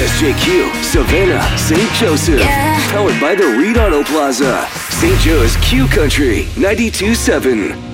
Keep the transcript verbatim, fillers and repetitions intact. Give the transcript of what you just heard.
S J Q, Savannah, Saint Joseph. Yeah. Powered by the Reed Auto Plaza. Saint Joe's Q Country, ninety-two point seven.